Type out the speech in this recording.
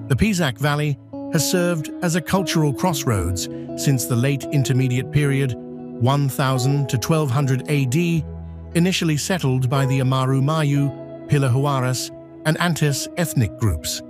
The Pisac Valley has served as a cultural crossroads since the late Intermediate period, 1000 to 1200 AD, initially settled by the Amaru Mayu, Pilahuaras, and Antis ethnic groups.